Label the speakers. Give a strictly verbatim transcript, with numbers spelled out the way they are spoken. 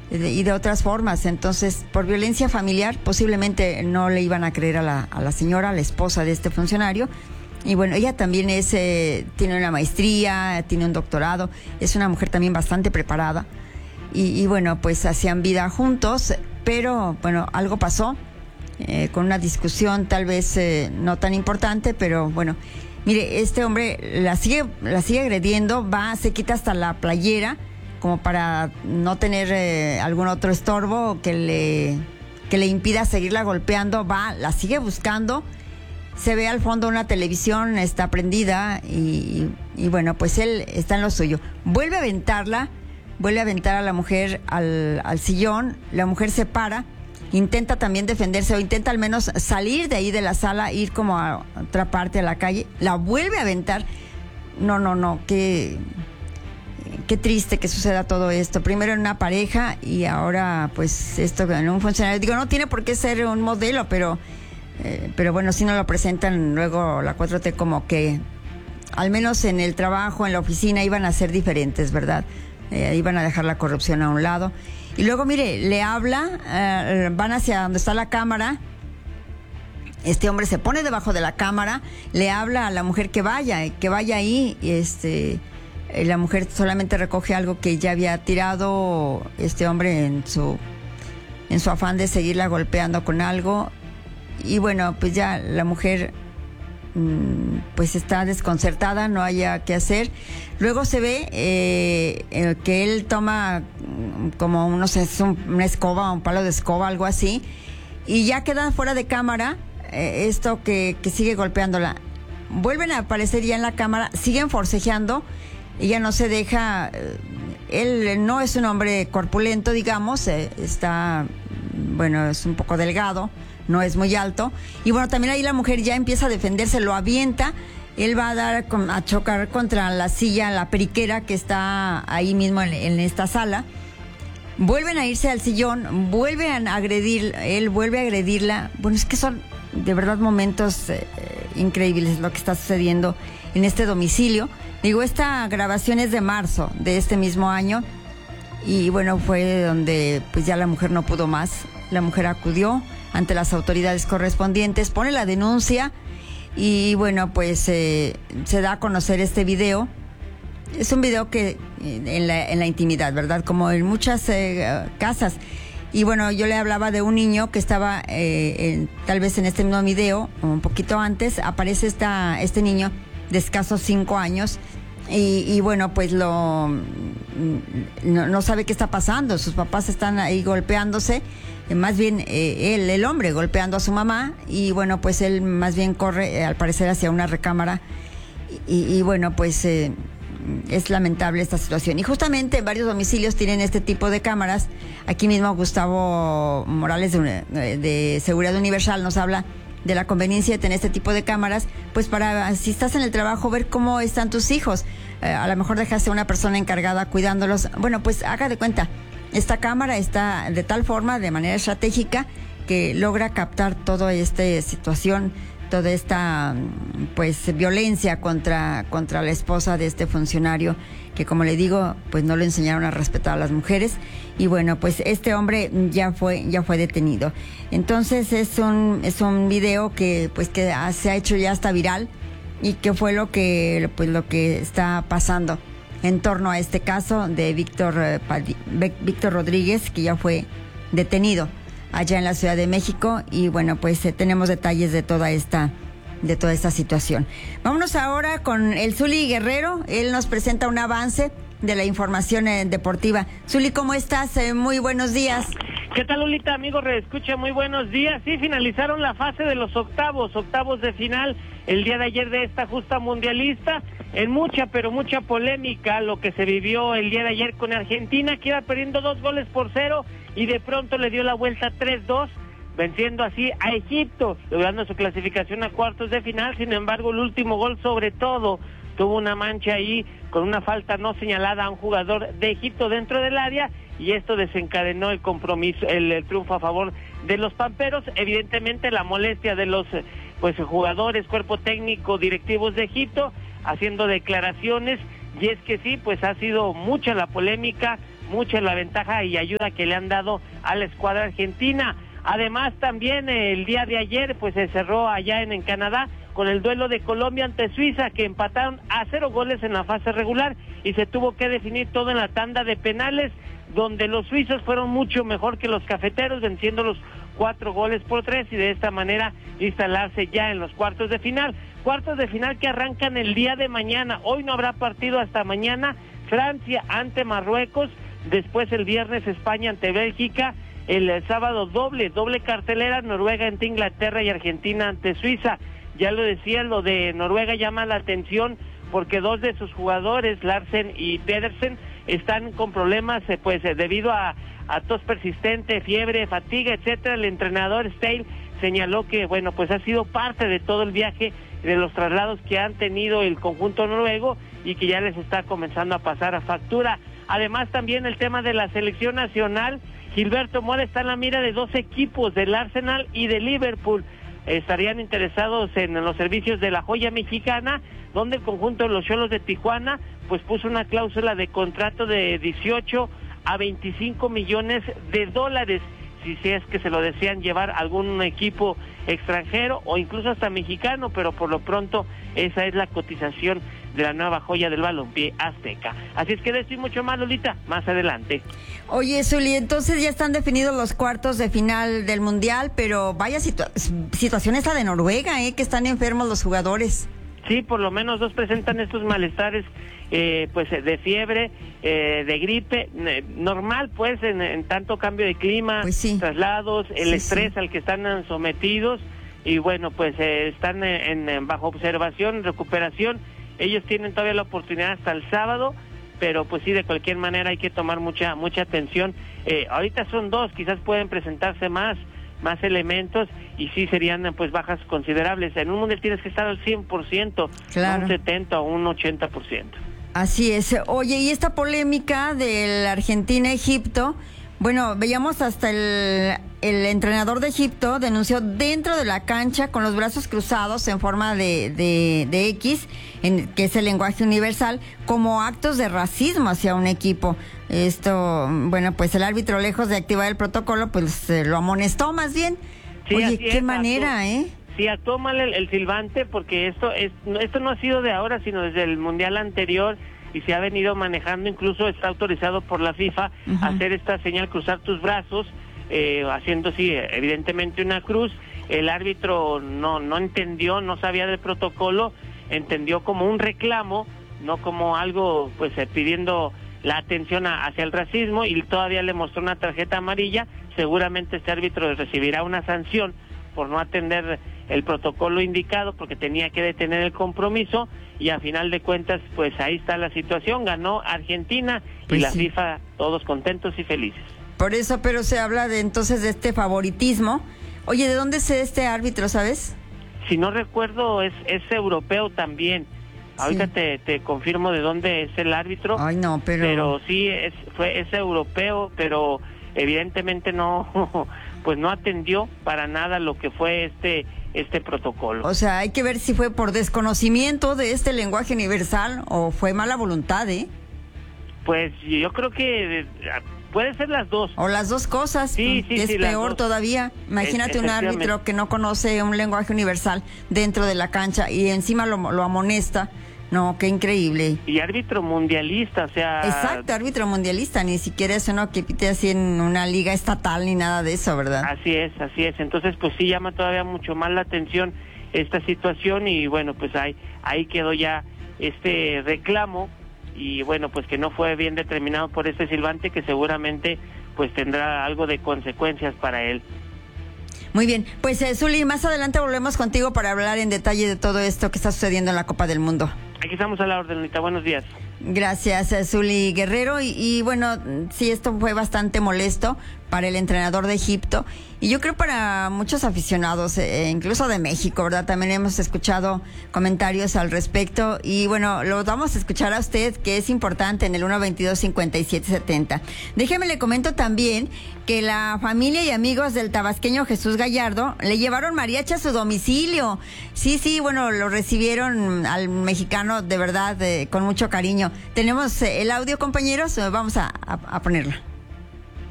Speaker 1: de, y de otras formas. Entonces, por violencia familiar, posiblemente no le iban a creer a la, a la señora, a la esposa de este funcionario. Y bueno, ella también es, eh, tiene una maestría, tiene un doctorado, es una mujer también bastante preparada. Y, y bueno, pues hacían vida juntos, pero bueno, algo pasó, eh, con una discusión tal vez eh, no tan importante, pero bueno, mire, este hombre la sigue, la sigue agrediendo, va, se quita hasta la playera, como para no tener eh, algún otro estorbo que le, que le impida seguirla golpeando, va, la sigue buscando. Se ve al fondo una televisión, está prendida y, y, y bueno, pues él está en lo suyo. Vuelve a aventarla, vuelve a aventar a la mujer al, al sillón, la mujer se para, intenta también defenderse o intenta al menos salir de ahí de la sala, ir como a otra parte de la calle, la vuelve a aventar. No, no, no, qué, qué triste que suceda todo esto. Primero en una pareja y ahora pues esto en un funcionario. Digo, no tiene por qué ser un modelo, pero... Eh, pero bueno, si no lo presentan luego la cuatro T como que al menos en el trabajo, en la oficina iban a ser diferentes, ¿verdad? Eh, iban a dejar la corrupción a un lado. Y luego, mire, le habla, eh, van hacia donde está la cámara, este hombre se pone debajo de la cámara, le habla a la mujer que vaya, que vaya ahí, y este, eh, la mujer solamente recoge algo que ya había tirado este hombre en su, en su afán de seguirla golpeando con algo. Y bueno, pues ya la mujer mmm, pues está desconcertada, no haya qué hacer. Luego se ve eh, eh, que él toma como, no sé, es un, una escoba, un palo de escoba, algo así, y ya queda fuera de cámara eh, esto que, que sigue golpeándola. Vuelven a aparecer ya en la cámara, siguen forcejeando, ella no se deja. Él no es un hombre corpulento, digamos, eh, está, bueno, es un poco delgado, no es muy alto. Y bueno, también ahí la mujer ya empieza a defenderse, lo avienta. Él va a dar a chocar contra la silla, la periquera que está ahí mismo en, en esta sala. Vuelven a irse al sillón, vuelven a agredir, él vuelve a agredirla. Bueno, es que son de verdad momentos eh, increíbles lo que está sucediendo en este domicilio. Digo, esta grabación es de marzo de este mismo año. Y bueno, fue donde pues ya la mujer no pudo más. La mujer acudió ante las autoridades correspondientes, pone la denuncia y bueno, pues eh, se da a conocer este video. Es un video que en la, en la intimidad, ¿verdad? Como en muchas eh, casas. Y bueno, yo le hablaba de un niño que estaba eh, en, tal vez en este mismo video, un poquito antes, aparece esta, este niño de escasos cinco años y, y bueno, pues lo no, no sabe qué está pasando. Sus papás están ahí golpeándose. Más bien eh, él, el hombre, golpeando a su mamá y bueno, pues él más bien corre eh, al parecer hacia una recámara y, y bueno, pues eh, es lamentable esta situación. Y justamente en varios domicilios tienen este tipo de cámaras. Aquí mismo Gustavo Morales de, de Seguridad Universal nos habla de la conveniencia de tener este tipo de cámaras, pues para, si estás en el trabajo, ver cómo están tus hijos. Eh, a lo mejor dejaste a una persona encargada cuidándolos. Bueno, pues haga de cuenta. Esta cámara está de tal forma, de manera estratégica, que logra captar toda esta situación, toda esta pues violencia contra, contra la esposa de este funcionario, que como le digo, pues no le enseñaron a respetar a las mujeres. Y bueno, pues este hombre ya fue, ya fue detenido. Entonces es un, es un video que pues que se ha hecho ya hasta viral, y que fue lo que, pues lo que está pasando en torno a este caso de Víctor, eh, Víctor Rodríguez, que ya fue detenido allá en la Ciudad de México. Y bueno, pues eh, tenemos detalles de toda esta de toda esta situación. Vámonos ahora con el Zuli Guerrero. Él nos presenta un avance de la información eh, deportiva. Zuli, ¿cómo estás? Eh, muy buenos días.
Speaker 2: ¿Qué tal, Lolita? Amigo Reescucha, muy buenos días. Sí, finalizaron la fase de los octavos, octavos de final el día de ayer de esta justa mundialista, en mucha, pero mucha polémica lo que se vivió el día de ayer con Argentina, que iba perdiendo dos goles por cero y de pronto le dio la vuelta tres dos, venciendo así a Egipto, logrando su clasificación a cuartos de final. Sin embargo, el último gol sobre todo tuvo una mancha ahí con una falta no señalada a un jugador de Egipto dentro del área, y esto desencadenó el compromiso, el, el triunfo a favor de los pamperos. Evidentemente la molestia de los pues jugadores, cuerpo técnico, directivos de Egipto, haciendo declaraciones, y es que sí, pues ha sido mucha la polémica mucha la ventaja y ayuda que le han dado a la escuadra argentina. Además, también el día de ayer, pues se cerró allá en, en Canadá con el duelo de Colombia ante Suiza, que empataron a cero goles en la fase regular y se tuvo que definir todo en la tanda de penales, donde los suizos fueron mucho mejor que los cafeteros, venciéndolos cuatro goles por tres y de esta manera instalarse ya en los cuartos de final. Cuartos de final que arrancan el día de mañana. Hoy no habrá partido hasta mañana. Francia ante Marruecos, después el viernes España ante Bélgica, el, el sábado doble, doble cartelera, Noruega ante Inglaterra y Argentina ante Suiza. Ya lo decía, lo de Noruega llama la atención porque dos de sus jugadores, Larsen y Pedersen, están con problemas eh, pues eh, debido a, a tos persistente, fiebre, fatiga, etcétera. El entrenador Steil señaló que bueno, pues ha sido parte de todo el viaje, de los traslados que han tenido el conjunto noruego y que ya les está comenzando a pasar a factura. Además, también el tema de la selección nacional, Gilberto Mora está en la mira de dos equipos, del Arsenal y de Liverpool. Estarían interesados en los servicios de la joya mexicana, donde el conjunto de los Xolos de Tijuana pues puso una cláusula de contrato de dieciocho a veinticinco millones de dólares, si, si es que se lo desean llevar algún equipo extranjero o incluso hasta mexicano, pero por lo pronto esa es la cotización de la nueva joya del balompié azteca. Así es que de esto y mucho más, Lolita, más adelante.
Speaker 1: Oye, Zuli, entonces ya están definidos los cuartos de final del Mundial, pero vaya situa- situación esa de Noruega, ¿eh? Que están enfermos los jugadores.
Speaker 2: Sí, por lo menos dos presentan estos malestares, eh, pues de fiebre, eh, de gripe, eh, normal pues en, en tanto cambio de clima,
Speaker 1: pues sí.
Speaker 2: traslados, el
Speaker 1: sí,
Speaker 2: estrés
Speaker 1: sí.
Speaker 2: al que están sometidos y bueno, pues eh, están en, en bajo observación, recuperación. Ellos tienen todavía la oportunidad hasta el sábado, pero pues sí, de cualquier manera hay que tomar mucha mucha atención. Eh, ahorita son dos, quizás pueden presentarse más, más elementos y sí serían pues bajas considerables. En un mundial tienes que estar al cien por ciento,
Speaker 1: claro.
Speaker 2: No un setenta o un ochenta por ciento.
Speaker 1: Así es. Oye, y esta polémica del Argentina-Egipto, bueno, veíamos hasta el, el entrenador de Egipto denunció dentro de la cancha con los brazos cruzados en forma de, de, de X, en, que es el lenguaje universal, como actos de racismo hacia un equipo. Esto, bueno, pues el árbitro, lejos de activar el protocolo, pues eh, lo amonestó más bien.
Speaker 2: Sí,
Speaker 1: Oye, qué
Speaker 2: es,
Speaker 1: manera,
Speaker 2: actuó,
Speaker 1: ¿eh?
Speaker 2: Sí, actuó mal el, el silbante porque esto es esto no ha sido de ahora, sino desde el mundial anterior y se ha venido manejando, incluso está autorizado por la FIFA uh-huh. hacer esta señal, cruzar tus brazos, eh, haciendo sí, evidentemente una cruz. El árbitro no no entendió, no sabía del protocolo, entendió como un reclamo, no como algo pues eh, pidiendo la atención a, hacia el racismo y todavía le mostró una tarjeta amarilla. Seguramente este árbitro recibirá una sanción por no atender el protocolo indicado porque tenía que detener el compromiso y a final de cuentas pues ahí está la situación, ganó Argentina pues y la sí. FIFA todos contentos y felices.
Speaker 1: Por eso, pero se habla de entonces de este favoritismo. Oye, ¿de dónde es este árbitro, sabes?
Speaker 2: Si no recuerdo es, es europeo también. Ahorita sí. te, te confirmo de dónde es el árbitro.
Speaker 1: Ay, no, pero...
Speaker 2: Pero sí, es, fue, es europeo, pero evidentemente no, pues no atendió para nada lo que fue este, este protocolo.
Speaker 1: O sea, hay que ver si fue por desconocimiento de este lenguaje universal o fue mala voluntad, ¿eh?
Speaker 2: Pues yo creo que puede ser las dos.
Speaker 1: O las dos cosas,
Speaker 2: sí, sí,
Speaker 1: es
Speaker 2: sí,
Speaker 1: peor todavía. Imagínate un árbitro que no conoce un lenguaje universal dentro de la cancha y encima lo, lo amonesta. No, qué increíble.
Speaker 2: Y árbitro mundialista, o sea...
Speaker 1: Exacto, árbitro mundialista, ni siquiera es uno que pite así en una liga estatal ni nada de eso, ¿verdad?
Speaker 2: Así es, así es. Entonces, pues sí llama todavía mucho más la atención esta situación y bueno, pues ahí, ahí quedó ya este reclamo y bueno, pues que no fue bien determinado por este silbante que seguramente pues tendrá algo de consecuencias para él.
Speaker 1: Muy bien, pues eh, Zuli, más adelante volvemos contigo para hablar en detalle de todo esto que está sucediendo en la Copa del Mundo.
Speaker 2: Aquí estamos a la orden, Lolita. Buenos días.
Speaker 1: Gracias, Zuli Guerrero. Y, y bueno, sí, esto fue bastante molesto, para el entrenador de Egipto, y yo creo para muchos aficionados, eh, incluso de México, ¿verdad? También hemos escuchado comentarios al respecto, y bueno, lo vamos a escuchar a usted, que es importante, en el uno veintidós cincuenta y siete setenta. Déjeme le comento también que la familia y amigos del tabasqueño Jesús Gallardo le llevaron mariachi a su domicilio. Sí, sí, bueno, lo recibieron al mexicano de verdad, eh, con mucho cariño. Tenemos eh, el audio, compañeros, vamos a, a, a ponerlo.